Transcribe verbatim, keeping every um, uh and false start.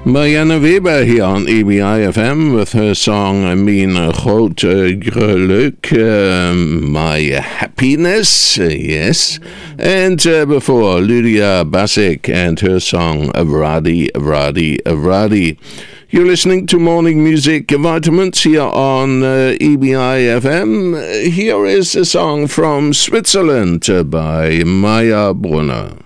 Marianne Weber here on E B I F M with her song Mijn Grote Geluk, uh, My Happiness, uh, yes. And uh, before, Lydia Basic and her song Avradi, Avradi, Avradi. You're listening to Morning Music Vitamins here on uh, E B I F M. Here is a song from Switzerland uh, by Maya Brunner.